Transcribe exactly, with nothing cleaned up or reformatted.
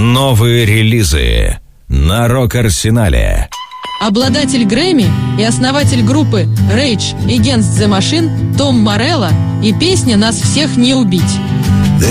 Новые релизы на Рок-Арсенале. Обладатель Грэмми и основатель группы Rage Against the Machine Том Морелло и песня «Нас всех не убить».